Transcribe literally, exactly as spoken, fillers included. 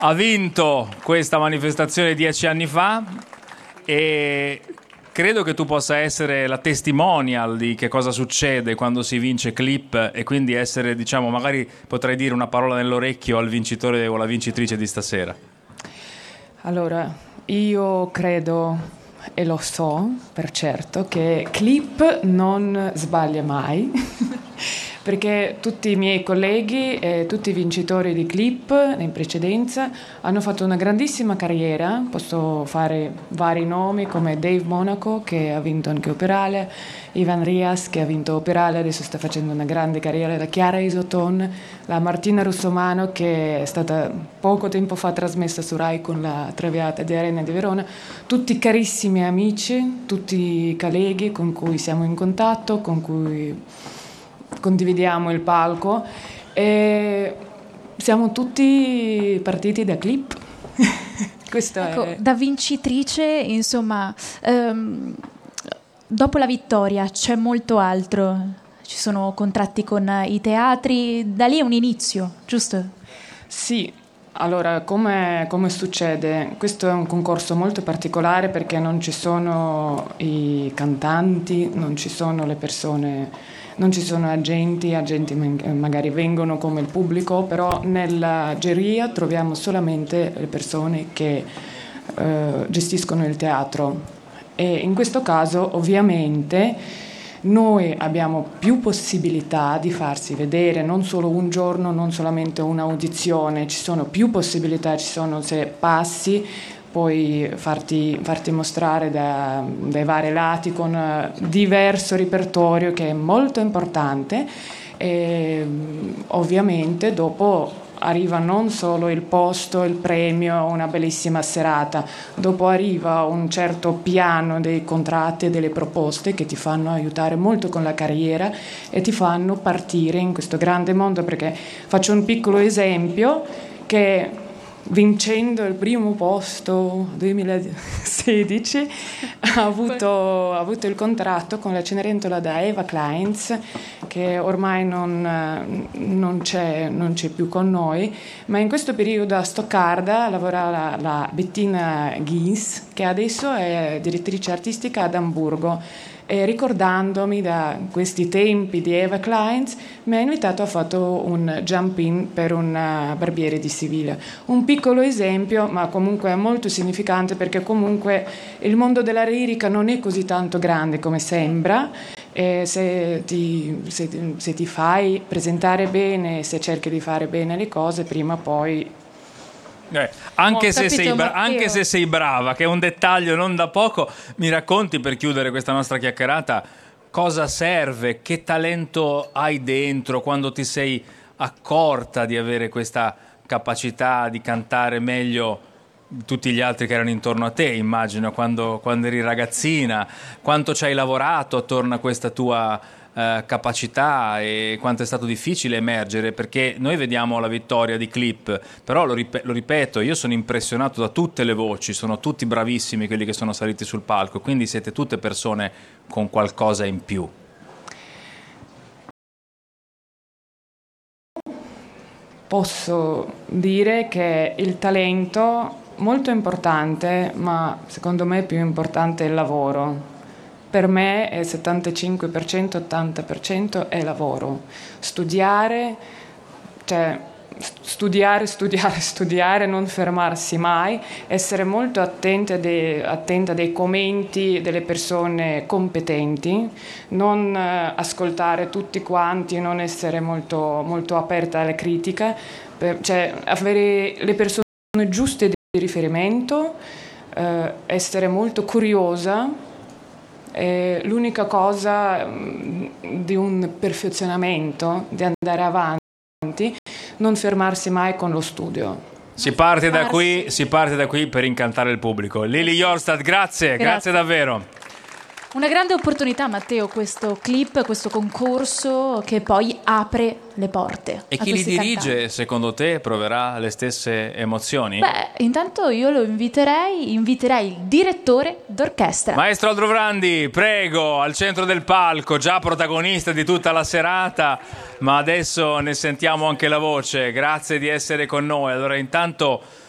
ha vinto questa manifestazione dieci anni fa e credo che tu possa essere la testimonial di che cosa succede quando si vince Clip e quindi essere, diciamo, magari potrei dire una parola nell'orecchio al vincitore o alla vincitrice di stasera. Allora, io credo e lo so per certo che Clip non sbaglia mai perché tutti i miei colleghi e tutti i vincitori di Clip in precedenza hanno fatto una grandissima carriera. Posso fare vari nomi come Dave Monaco, che ha vinto anche Operale, Ivan Rias, che ha vinto Operale, adesso sta facendo una grande carriera, la Chiara Isoton, la Martina Russomano, che è stata poco tempo fa trasmessa su Rai con la Traviata di Arena di Verona. Tutti carissimi amici, tutti colleghi con cui siamo in contatto, con cui condividiamo il palco e siamo tutti partiti da Clip. Questo ecco, è... Da vincitrice, insomma, ehm, dopo la vittoria c'è molto altro. Ci sono contratti con i teatri, da lì è un inizio, giusto? Sì. Allora, come, come succede? Questo è un concorso molto particolare perché non ci sono i cantanti, non ci sono le persone, non ci sono agenti, agenti magari vengono come il pubblico, però nella giuria troviamo solamente le persone che eh, gestiscono il teatro e in questo caso ovviamente noi abbiamo più possibilità di farsi vedere, non solo un giorno, non solamente un'audizione, ci sono più possibilità, ci sono se passi, puoi farti, farti mostrare da, dai vari lati con uh, diverso repertorio che è molto importante e ovviamente dopo arriva non solo il posto, il premio, una bellissima serata, dopo arriva un certo piano dei contratti e delle proposte che ti fanno aiutare molto con la carriera e ti fanno partire in questo grande mondo, perché faccio un piccolo esempio che vincendo il primo posto duemilasedici ha avuto, ha avuto il contratto con la Cenerentola da Eva Kleins, che ormai non, non, c'è, non c'è più con noi, ma in questo periodo a Stoccarda lavora la, la Bettina Gies, che adesso è direttrice artistica ad Amburgo. E ricordandomi da questi tempi di Eva Kleins mi ha invitato, ha fatto un jump in per un barbiere di Siviglia. Un piccolo esempio, ma comunque molto significante, perché comunque il mondo della lirica non è così tanto grande come sembra. E se ti, se, se ti fai presentare bene, se cerchi di fare bene le cose, prima o poi... Eh, anche, oh, se capito, sei bra- anche se sei brava, che è un dettaglio non da poco, mi racconti per chiudere questa nostra chiacchierata cosa serve, che talento hai dentro quando ti sei accorta di avere questa capacità di cantare meglio tutti gli altri che erano intorno a te, immagino, quando, quando eri ragazzina, quanto ci hai lavorato attorno a questa tua Uh, capacità e quanto è stato difficile emergere, perché noi vediamo la vittoria di Clip, però lo, rip- lo ripeto, io sono impressionato da tutte le voci, sono tutti bravissimi quelli che sono saliti sul palco, quindi siete tutte persone con qualcosa in più. Posso dire che il talento è molto importante, ma secondo me più importante è il lavoro. Per me è settantacinque per cento, ottanta per cento è lavoro. Studiare, cioè studiare, studiare, studiare, non fermarsi mai, essere molto attenta dei, attenta dei commenti delle persone competenti, non eh, ascoltare tutti quanti, non essere molto, molto aperta alla critica, per, cioè avere le persone giuste di riferimento, eh, essere molto curiosa. È l'unica cosa di un perfezionamento, di andare avanti, non fermarsi mai con lo studio. Si parte da qui, si parte da qui per incantare il pubblico. Lili Jorstad, grazie, grazie, grazie davvero. Una grande opportunità, Matteo, questo clip, questo concorso che poi apre le porte. E chi li dirige, cantanti. Secondo te, proverà le stesse emozioni? Beh, intanto io lo inviterei, inviterei il direttore d'orchestra. Maestro Aldrovrandi, prego, al centro del palco, già protagonista di tutta la serata, ma adesso ne sentiamo anche la voce. Grazie di essere con noi. Allora, intanto